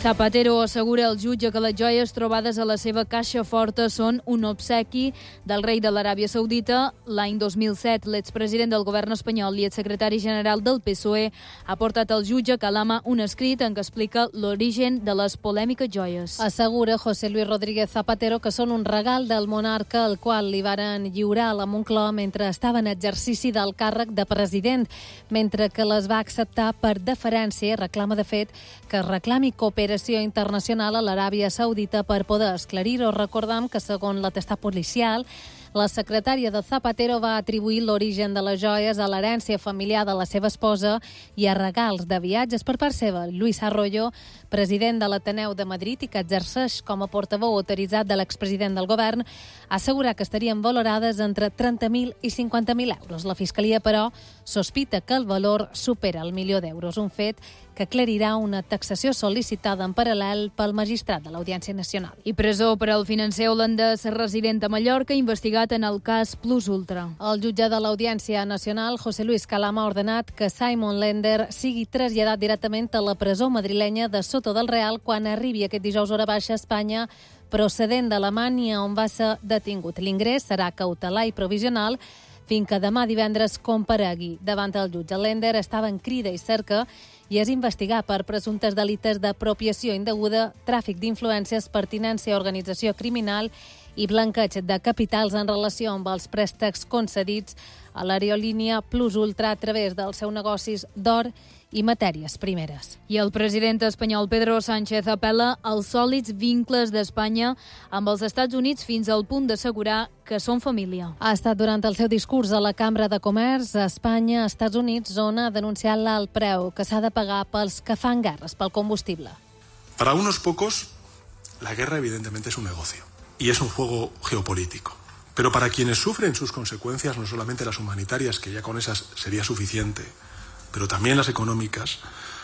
Zapatero assegura al jutge que les joies trobades a la seva caixa forta són un obsequi del rei de l'Aràbia Saudita. L'any 2007, l'expresident del govern espanyol i el secretari general del PSOE ha portat al jutge Kalama un escrit en què explica l'origen de les polèmiques joies. Assegura José Luis Rodríguez Zapatero que són un regal del monarca al qual li varen lliurar a la Moncloa mentre estava en exercici del càrrec de president, mentre que les va acceptar per deferència. Reclama, de fet, que es reclami cooperació internacional a l'Aràbia Saudita per poder esclarir-ho. Recordem que, segons l'atestat policial, la secretària de Zapatero va atribuir l'origen de les joies a l'herència familiar de la seva esposa i a regals de viatges per part seva. Luis Arroyo, president de l'Ateneu de Madrid i que exerceix com a portaveu autoritzat de l'expresident del govern, assegura que estarien valorades entre 30.000 i 50.000 euros. La Fiscalia, però, sospita que el valor supera el milió d'euros, un fet que aclarirà una taxació sol·licitada en paral·lel pel magistrat de l'Audiència Nacional. I presó per al financer holandès resident a Mallorca, investigat en el cas Plus Ultra. El jutge de l'Audiència Nacional, José Luis Kalama, ha ordenat que Simon Lender sigui traslladat directament a la presó madrilenya de Soto del Real quan arribi aquest dijous hora baixa a Espanya, procedent d'Alemanya, on va ser detingut. L'ingrés serà cautelar i provisional fins que demà divendres comparegui davant el jutge. Lender estava en crida i cerca i és investigat per presumptes delictes d'apropiació indeguda, tràfic d'influències, pertinença a organització criminal i blanqueig de capitals en relació amb els préstecs concedits a l'aerolínia Plus Ultra a través dels seus negocis d'or i matèries primeres. I el president espanyol Pedro Sánchez apel·la als sòlids vincles d'Espanya amb els Estats Units fins al punt d'assegurar que són família. Ha estat durant el seu discurs a la Cambra de Comerç a Espanya, Estats Units, on ha denunciat l'alt preu que s'ha de pagar pels que fan guerres pel combustible. Para unos pocos, la guerra evidentemente es un negocio y es un juego geopolítico. Pero para quienes sufren sus consecuencias, no solamente las humanitarias, que ya con esas sería suficiente, pero también las económicas,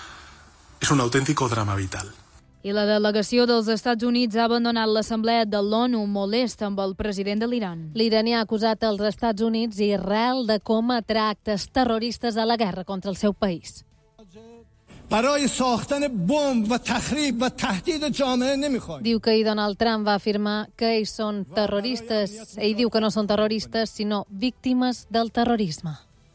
es un auténtico drama vital. I la delegació dels Estats Units ha abandonat l'Assemblea de l'ONU molesta amb el president de l'Iran. L'iranià ha acusat els Estats Units i Israel de com atrae actes terroristes a la guerra contra el seu país. Diu que Donald Trump va afirmar que ells són terroristes. Ell diu que no són terroristes, sinó víctimes del terrorisme.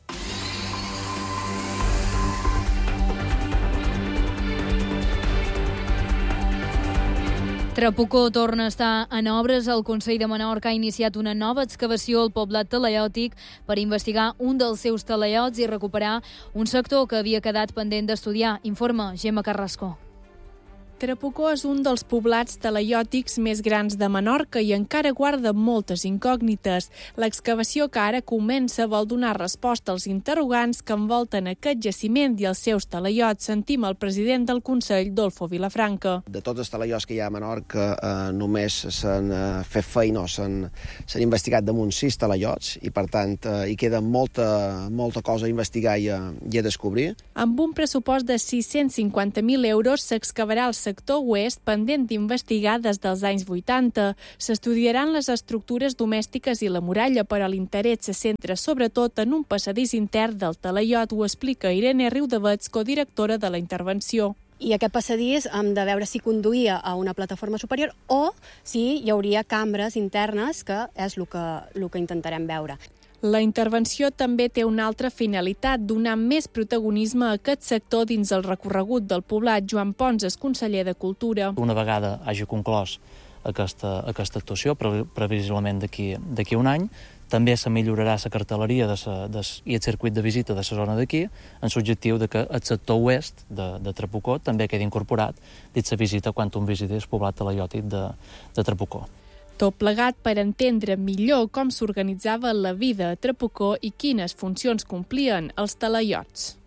Trapucó torna a estar en obres. El Consell de Menorca ha iniciat una nova excavació al poblat talaiòtic per investigar un dels seus talaiots i recuperar un sector que havia quedat pendent d'estudiar. Informa Gemma Carrasco. Trapucó és un dels poblats talaiòtics més grans de Menorca i encara guarda moltes incògnites. L'excavació que ara comença vol donar resposta als interrogants que envolten aquest jaciment i els seus talaiots. Sentim el president del Consell, Dolfo Vilafranca. De tots els talaiots que hi ha a Menorca, només s'han fet feina o s'han investigat damunt 6 talaiots i, per tant, hi queda molta cosa a investigar i a descobrir. Amb un pressupost de 650.000 euros s'excavarà el sector oest pendent d'investigar des dels anys 80. S'estudiaran les estructures domèstiques i la muralla, però l'interès se centra sobretot en un passadís intern del talaiot, ho explica Irene Riudavets, codirectora de la intervenció. I aquest passadís hem de veure si conduïa a una plataforma superior o si hi hauria cambres internes, que és el que intentarem veure. La intervenció també té una altra finalitat, donar més protagonisme a aquest sector dins el recorregut del poblat. Joan Pons és conseller de Cultura. Una vegada hagi conclòs aquesta actuació, previsiblement d'aquí un any, també se millorarà la cartel·leria i el circuit de visita de la zona d'aquí, en l'objectiu que el sector oest de Trapucó també quedi incorporat dins la visita quan un visiti el poblat talaiòtic de Trapucó. Tot plegat per entendre millor com s'organitzava la vida a Trapucó i quines funcions complien els talaiots.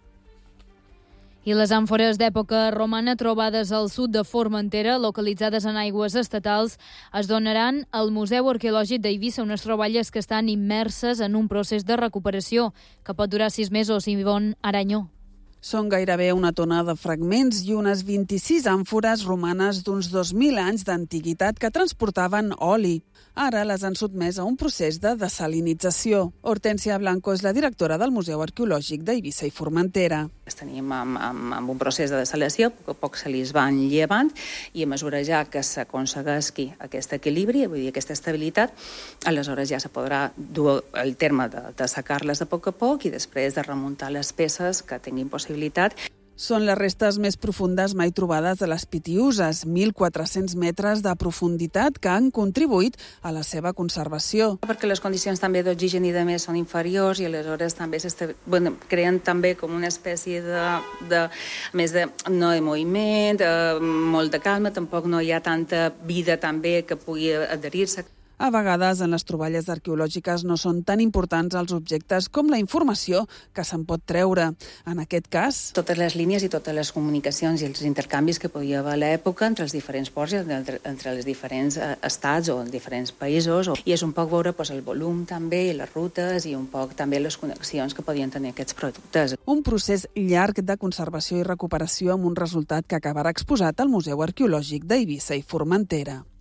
I les àmfores d'època romana trobades al sud de Formentera, localitzades en aigües estatals, es donaran al Museu Arqueològic d'Eivissa, unes troballes que estan immerses en un procés de recuperació que pot durar 6 mesos. Ivonne Aranyó. Són gairebé una tona de fragments i unes 26 àmfores romanes d'uns 2.000 anys d'antiguitat que transportaven oli. Ara les han sotmès a un procés de desalinització. Hortència Blanco és la directora del Museu Arqueològic d'Eivissa i Formentera. Tenim amb un procés de desalació, a poc se li van llevant, i a mesura ja que s'aconsegueixi aquest equilibri, vull dir, aquesta estabilitat, aleshores ja se podrà dur el terme de sacar-les a poc i després de remuntar les peces que tinguin possibilitat. Són les restes més profundes mai trobades de les Pitiüses, 1.400 metres de profunditat que han contribuït a la seva conservació. Perquè les condicions també d'oxigen i de més són inferiors i aleshores també creen també com una espècie no de moviment, molt de calma, tampoc no hi ha tanta vida també que pugui adherir-se. A vegades, en les troballes arqueològiques no són tan importants els objectes com la informació que se'n pot treure. En aquest cas, totes les línies i totes les comunicacions i els intercanvis que podia haver a l'època entre els diferents ports i entre els diferents estats o diferents països. I és un poc veure el volum també, les rutes i un poc també les connexions que podien tenir aquests productes. Un procés llarg de conservació i recuperació amb un resultat que acabarà exposat al Museu Arqueològic d'Eivissa i Formentera.